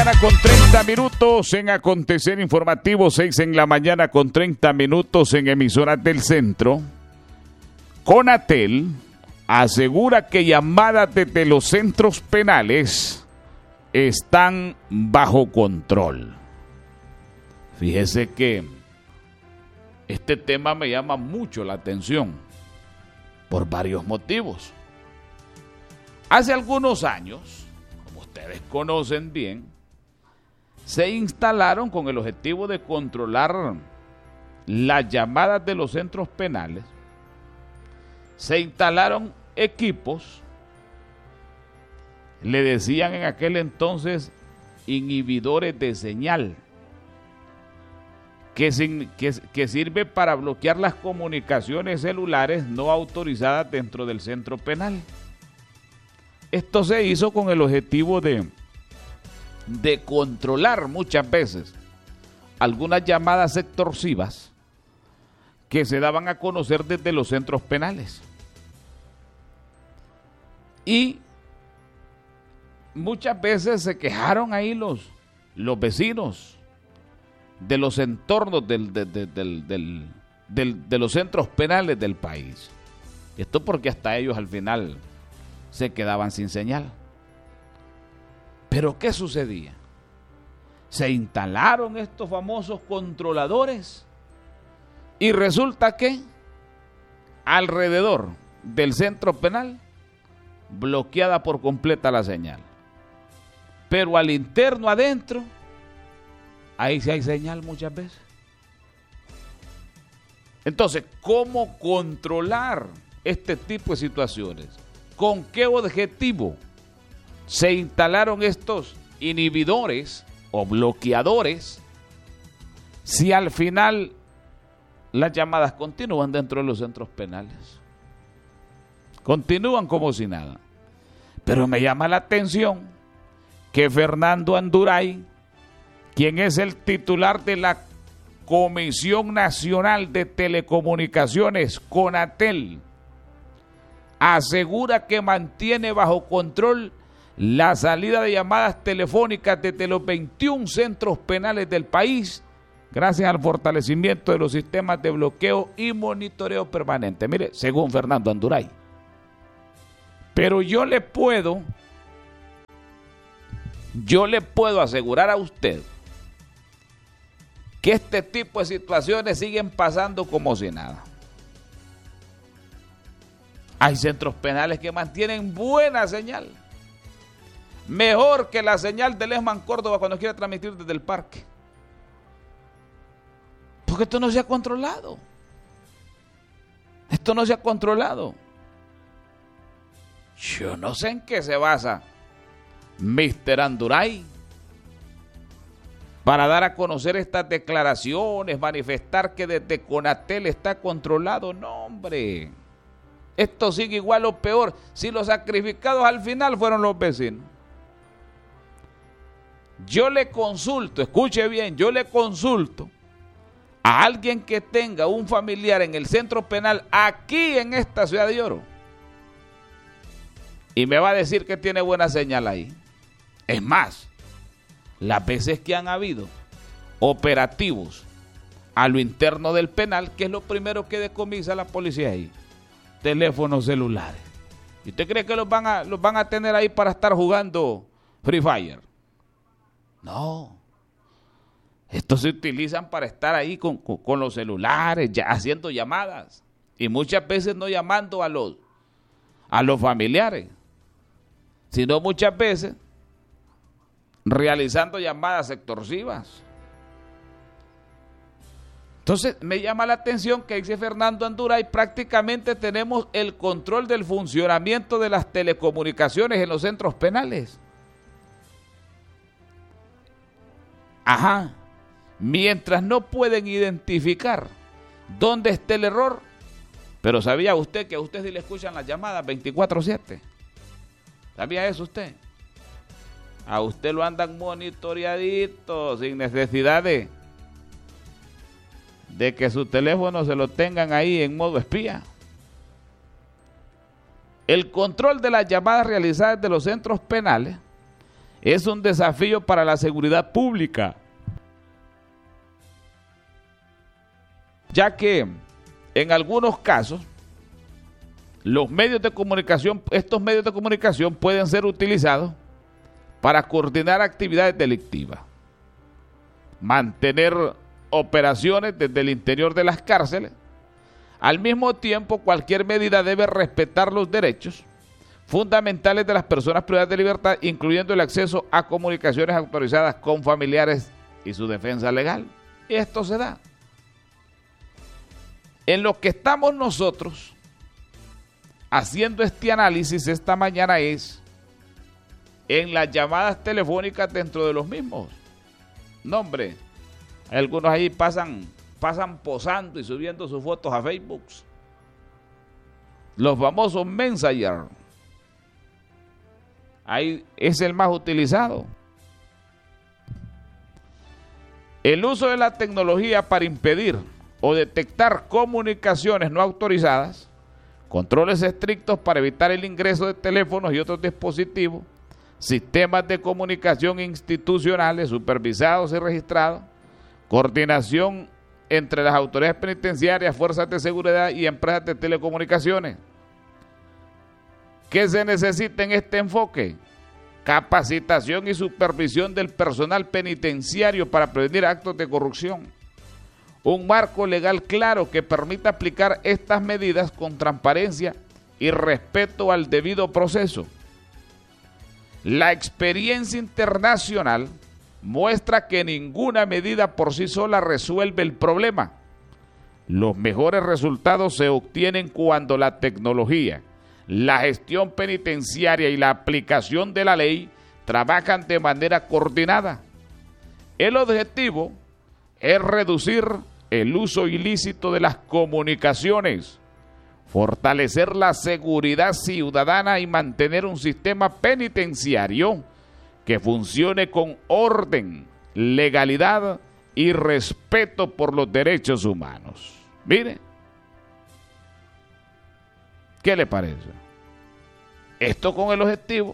Con 30 minutos en Acontecer Informativo, 6 en la mañana con 30 minutos en emisoras del centro. Conatel asegura que llamadas desde los centros penales están bajo control. Fíjese que este tema me llama mucho la atención por varios motivos. Hace algunos años, como ustedes conocen bien, se instalaron con el objetivo de controlar las llamadas de los centros penales. Se instalaron equipos, le decían en aquel entonces inhibidores de señal, que sirve para bloquear las comunicaciones celulares no autorizadas dentro del centro penal. Esto se hizo con el objetivo de controlar muchas veces algunas llamadas extorsivas que se daban a conocer desde los centros penales. Y muchas veces se quejaron ahí los vecinos de los entornos de los centros penales del país. Esto porque hasta ellos al final se quedaban sin señal. Pero ¿qué sucedía? Se instalaron estos famosos controladores y resulta que alrededor del centro penal bloqueada por completa la señal. Pero al interno, adentro, ahí sí hay señal muchas veces. Entonces, ¿cómo controlar este tipo de situaciones? ¿Con qué objetivo se instalaron estos inhibidores o bloqueadores si al final las llamadas continúan dentro de los centros penales? Continúan como si nada. Pero me llama la atención que Fernando Anduray, quien es el titular de la Comisión Nacional de Telecomunicaciones, Conatel, asegura que mantiene bajo control la salida de llamadas telefónicas desde los 21 centros penales del país, gracias al fortalecimiento de los sistemas de bloqueo y monitoreo permanente. Mire, según Fernando Anduray. Pero yo le puedo asegurar a usted que este tipo de situaciones siguen pasando como si nada. Hay centros penales que mantienen buena señal, mejor que la señal del ESMAN Córdoba cuando quiere transmitir desde el parque. Porque esto no se ha controlado. Esto no se ha controlado. Yo no sé en qué se basa Mr. Anduray para dar a conocer estas declaraciones, manifestar que desde Conatel está controlado. No, hombre. Esto sigue igual o peor si los sacrificados al final fueron los vecinos. Yo le consulto, escuche bien, yo le consulto a alguien que tenga un familiar en el centro penal aquí en esta Ciudad de Oro y me va a decir que tiene buena señal ahí. Es más, las veces que han habido operativos a lo interno del penal, ¿qué es lo primero que decomisa la policía ahí? Teléfonos celulares. ¿Y usted cree que los van a tener ahí para estar jugando Free Fire? No. Estos se utilizan para estar ahí con los celulares, ya haciendo llamadas. Y muchas veces no llamando a los familiares, sino muchas veces realizando llamadas extorsivas. Entonces me llama la atención que dice Fernando Anduray, prácticamente tenemos el control del funcionamiento de las telecomunicaciones en los centros penales. Ajá. Mientras no pueden identificar dónde está el error. Pero ¿sabía usted que a usted sí le escuchan las llamadas 24/7? ¿Sabía eso usted? A usted lo andan monitoreadito sin necesidad de que su teléfono se lo tengan ahí en modo espía. El control de las llamadas realizadas de los centros penales es un desafío para la seguridad pública, ya que en algunos casos estos medios de comunicación pueden ser utilizados para coordinar actividades delictivas, mantener operaciones desde el interior de las cárceles. Al mismo tiempo, cualquier medida debe respetar los derechos fundamentales de las personas privadas de libertad, incluyendo el acceso a comunicaciones autorizadas con familiares y su defensa legal. Y esto se da. En lo que estamos nosotros haciendo este análisis esta mañana es en las llamadas telefónicas dentro de los mismos. No, hombre, algunos ahí pasan posando y subiendo sus fotos a Facebook. Los famosos Messenger. Ahí es el más utilizado. El uso de la tecnología para impedir o detectar comunicaciones no autorizadas, controles estrictos para evitar el ingreso de teléfonos y otros dispositivos, sistemas de comunicación institucionales supervisados y registrados, coordinación entre las autoridades penitenciarias, fuerzas de seguridad y empresas de telecomunicaciones. ¿Qué se necesita en este enfoque? Capacitación y supervisión del personal penitenciario para prevenir actos de corrupción. Un marco legal claro que permita aplicar estas medidas con transparencia y respeto al debido proceso. La experiencia internacional muestra que ninguna medida por sí sola resuelve el problema. Los mejores resultados se obtienen cuando la tecnología, la gestión penitenciaria y la aplicación de la ley trabajan de manera coordinada. El objetivo es reducir el uso ilícito de las comunicaciones, fortalecer la seguridad ciudadana y mantener un sistema penitenciario que funcione con orden, legalidad y respeto por los derechos humanos. Mire, ¿qué le parece? Esto con el objetivo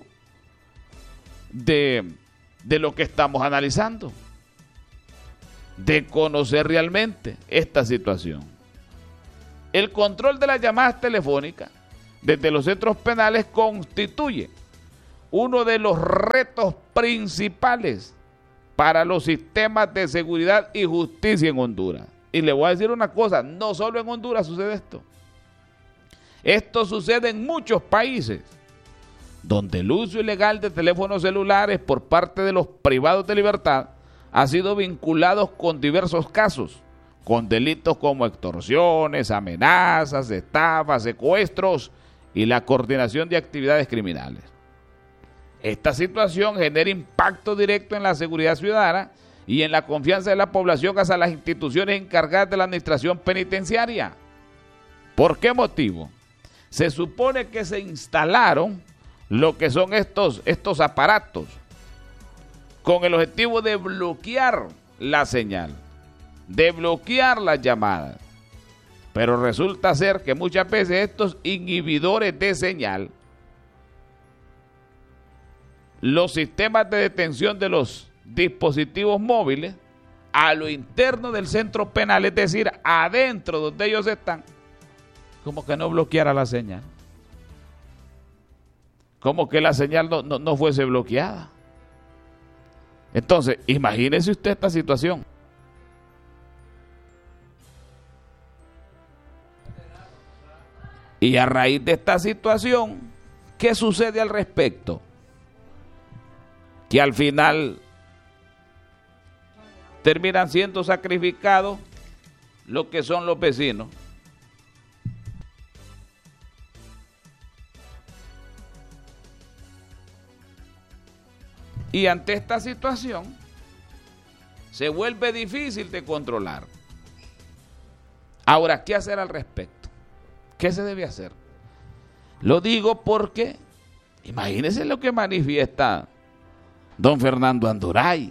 de lo que estamos analizando, de conocer realmente esta situación. El control de las llamadas telefónicas desde los centros penales constituye uno de los retos principales para los sistemas de seguridad y justicia en Honduras. Y le voy a decir una cosa, no solo en Honduras sucede esto. Esto sucede en muchos países donde el uso ilegal de teléfonos celulares por parte de los privados de libertad ha sido vinculado con diversos casos, con delitos como extorsiones, amenazas, estafas, secuestros y la coordinación de actividades criminales. Esta situación genera impacto directo en la seguridad ciudadana y en la confianza de la población hacia las instituciones encargadas de la administración penitenciaria. ¿Por qué motivo? Se supone que se instalaron lo que son estos aparatos con el objetivo de bloquear la señal, de bloquear las llamadas. Pero resulta ser que muchas veces estos inhibidores de señal, los sistemas de detención de los dispositivos móviles a lo interno del centro penal, es decir, adentro donde ellos están, como que no bloqueara la señal, como que la señal no fuese bloqueada. Entonces, imagínese usted esta situación. Y a raíz de esta situación, ¿qué sucede al respecto? Que al final terminan siendo sacrificados lo que son los vecinos. Y ante esta situación se vuelve difícil de controlar. Ahora, ¿qué hacer al respecto? ¿Qué se debe hacer? Lo digo porque imagínense lo que manifiesta don Fernando Anduray.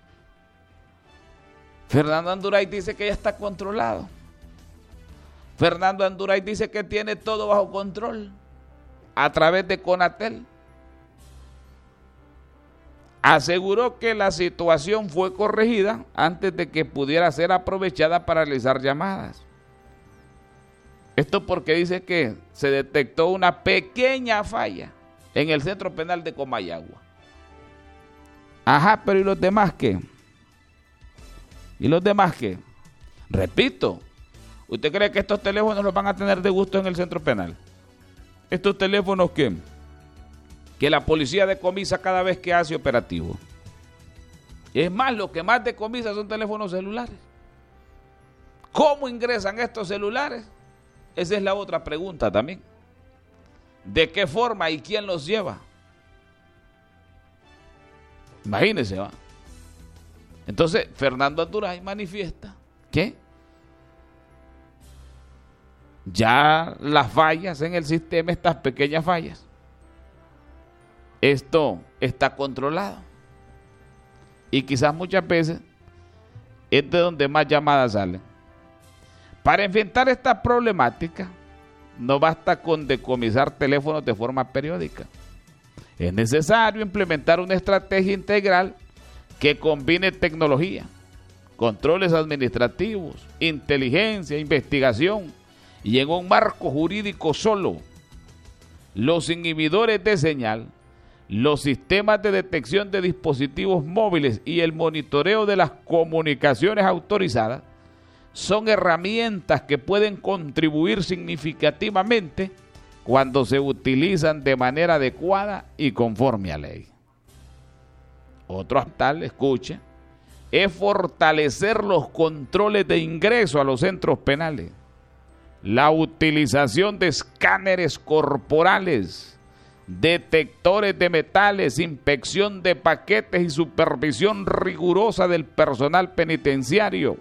Fernando Anduray dice que ya está controlado. Fernando Anduray dice que tiene todo bajo control a través de Conatel. aseguró que la situación fue corregida antes de que pudiera ser aprovechada para realizar llamadas. Esto porque dice que se detectó una pequeña falla en el centro penal de Comayagua. Ajá, pero ¿y los demás qué? ¿Y los demás qué? Repito, ¿usted cree que estos teléfonos los van a tener de gusto en el centro penal? ¿Estos teléfonos qué? Que la policía decomisa cada vez que hace operativo. Es más, lo que más decomisa son teléfonos celulares. ¿Cómo ingresan estos celulares? Esa es la otra pregunta también. ¿De qué forma y quién los lleva? Imagínense, ¿va? Entonces, Fernando Anduray manifiesta que ya las fallas en el sistema, estas pequeñas fallas, esto está controlado. Y quizás muchas veces es de donde más llamadas salen. Para enfrentar esta problemática, no basta con decomisar teléfonos de forma periódica. Es necesario implementar una estrategia integral que combine tecnología, controles administrativos, inteligencia, investigación y en un marco jurídico solo. Los inhibidores de señal, los sistemas de detección de dispositivos móviles y el monitoreo de las comunicaciones autorizadas son herramientas que pueden contribuir significativamente cuando se utilizan de manera adecuada y conforme a ley. Otro tal, escuche, es fortalecer los controles de ingreso a los centros penales, la utilización de escáneres corporales, detectores de metales, inspección de paquetes y supervisión rigurosa del personal penitenciario.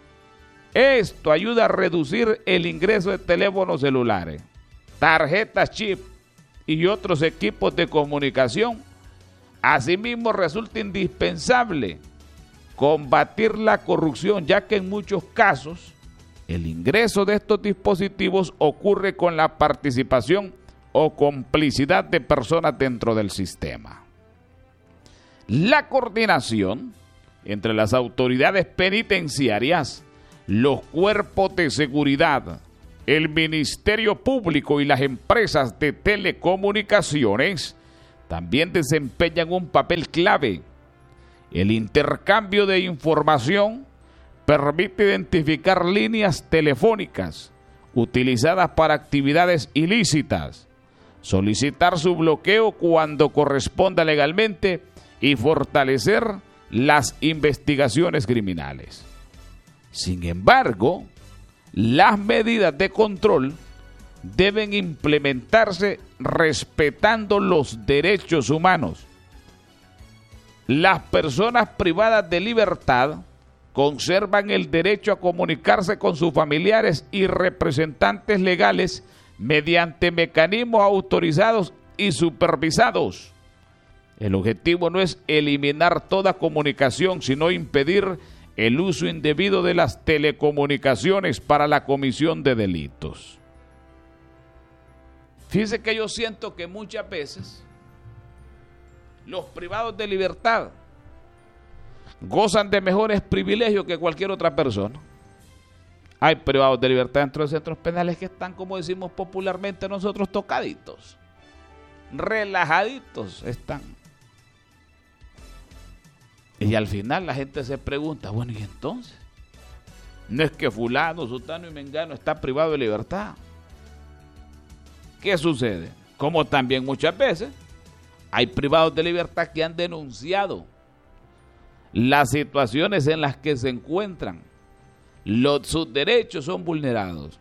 Esto ayuda a reducir el ingreso de teléfonos celulares, tarjetas chip y otros equipos de comunicación. Asimismo, resulta indispensable combatir la corrupción, ya que en muchos casos el ingreso de estos dispositivos ocurre con la participación o complicidad de personas dentro del sistema. La coordinación entre las autoridades penitenciarias, los cuerpos de seguridad, el Ministerio Público y las empresas de telecomunicaciones también desempeñan un papel clave. El intercambio de información permite identificar líneas telefónicas utilizadas para actividades ilícitas, solicitar su bloqueo cuando corresponda legalmente y fortalecer las investigaciones criminales. Sin embargo, las medidas de control deben implementarse respetando los derechos humanos. Las personas privadas de libertad conservan el derecho a comunicarse con sus familiares y representantes legales mediante mecanismos autorizados y supervisados. El objetivo no es eliminar toda comunicación, sino impedir el uso indebido de las telecomunicaciones para la comisión de delitos. Fíjense que yo siento que muchas veces los privados de libertad gozan de mejores privilegios que cualquier otra persona. Hay privados de libertad dentro de centros penales que están, como decimos popularmente nosotros, tocaditos, relajaditos están. Y al final la gente se pregunta, bueno, ¿y entonces? No es que fulano, sutano y mengano está privado de libertad. ¿Qué sucede? Como también muchas veces hay privados de libertad que han denunciado las situaciones en las que se encuentran, sus derechos son vulnerados.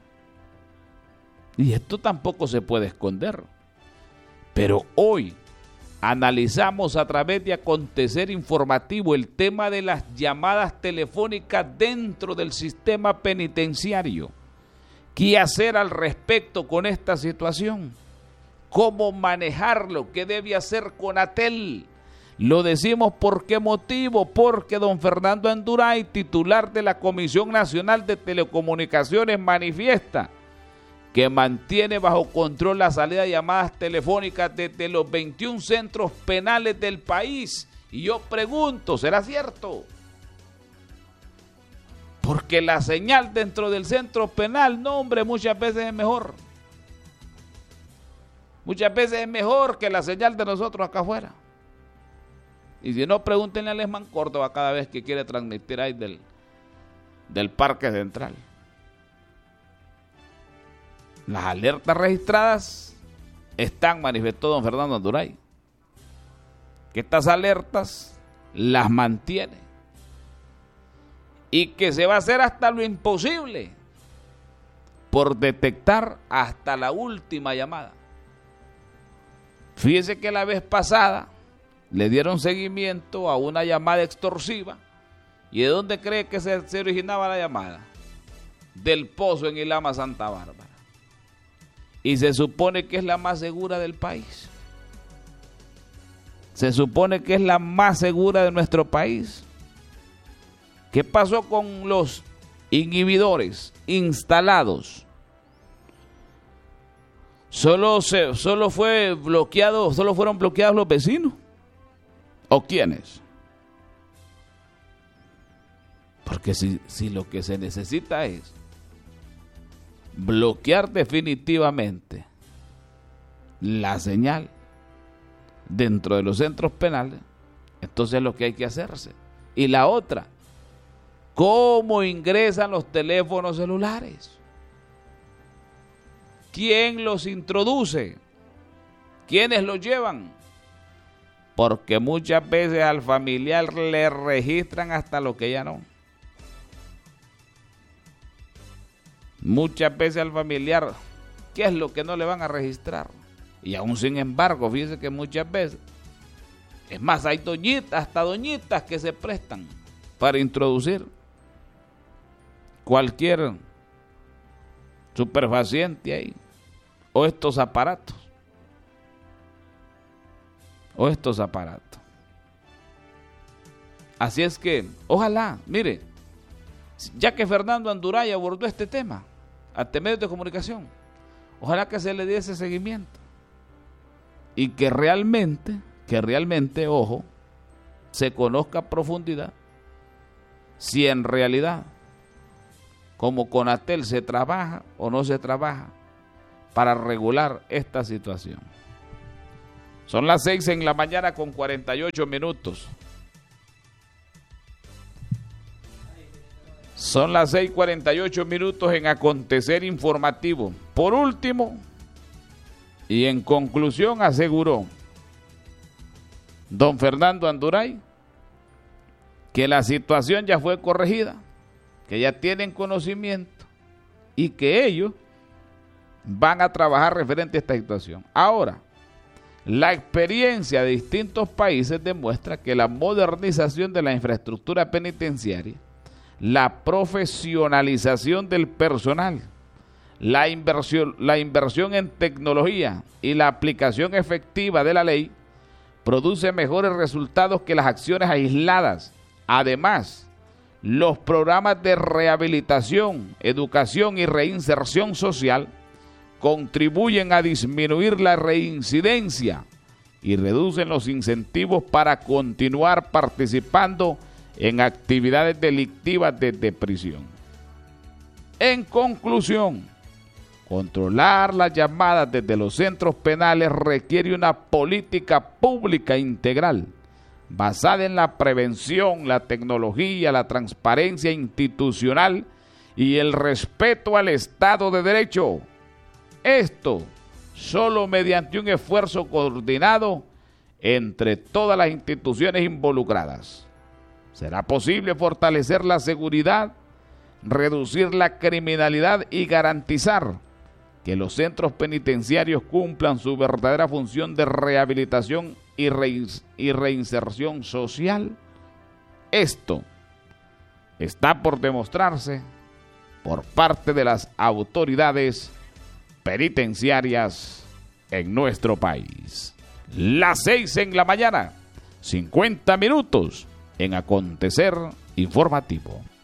Y esto tampoco se puede esconder. Pero hoy analizamos a través de Acontecer Informativo el tema de las llamadas telefónicas dentro del sistema penitenciario. ¿Qué hacer al respecto con esta situación? ¿Cómo manejarlo? ¿Qué debe hacer Conatel? Lo decimos por qué motivo, porque don Fernando Anduray, titular de la Comisión Nacional de Telecomunicaciones, manifiesta que mantiene bajo control la salida de llamadas telefónicas desde los 21 centros penales del país Y yo pregunto, ¿será cierto? Porque la señal dentro del centro penal, no hombre, muchas veces es mejor. Muchas veces es mejor que la señal de nosotros acá afuera. Y si no, pregúntenle a Lesman Córdoba cada vez que quiere transmitir ahí del Parque Central. Las alertas registradas están, manifestó don Fernando Anduray, que estas alertas las mantiene y que se va a hacer hasta lo imposible por detectar hasta la última llamada. Fíjese que la vez pasada le dieron seguimiento a una llamada extorsiva. ¿Y de dónde cree que se originaba la llamada? Del Pozo en Ilama, Santa Bárbara. Y se supone que es la más segura del país. Se supone que es la más segura de nuestro país. ¿Qué pasó con los inhibidores instalados? Solo fueron bloqueados los vecinos. ¿O quiénes? Porque si lo que se necesita es bloquear definitivamente la señal dentro de los centros penales, entonces es lo que hay que hacerse. Y la otra, ¿cómo ingresan los teléfonos celulares? ¿Quién los introduce? ¿Quiénes los llevan? Porque muchas veces al familiar le registran hasta lo que ya no. Muchas veces al familiar, ¿qué es lo que no le van a registrar? Y aún sin embargo, fíjense que muchas veces, es más, hay doñitas, hasta doñitas que se prestan para introducir cualquier superfaciente ahí, o estos aparatos. Así es que, ojalá, mire, ya que Fernando Anduray abordó este tema ante medios de comunicación, ojalá que se le dé ese seguimiento y que realmente, ojo, se conozca a profundidad si en realidad como Conatel se trabaja o no se trabaja para regular esta situación. Son las 6 en la mañana con 48 minutos. Son las 6:48 minutos en Acontecer Informativo. Por último, y en conclusión, aseguró don Fernando Anduray que la situación ya fue corregida, que ya tienen conocimiento y que ellos van a trabajar referente a esta situación. Ahora, la experiencia de distintos países demuestra que la modernización de la infraestructura penitenciaria, la profesionalización del personal, la inversión en tecnología y la aplicación efectiva de la ley produce mejores resultados que las acciones aisladas. Además, los programas de rehabilitación, educación y reinserción social contribuyen a disminuir la reincidencia y reducen los incentivos para continuar participando en actividades delictivas desde prisión. En conclusión, controlar las llamadas desde los centros penales requiere una política pública integral basada en la prevención, la tecnología, la transparencia institucional y el respeto al Estado de Derecho. Esto solo mediante un esfuerzo coordinado entre todas las instituciones involucradas. Será posible fortalecer la seguridad, reducir la criminalidad y garantizar que los centros penitenciarios cumplan su verdadera función de rehabilitación y reinserción social. Esto está por demostrarse por parte de las autoridades penitenciarias en nuestro país. Las 6 en la mañana, 50 minutos en Acontecer Informativo.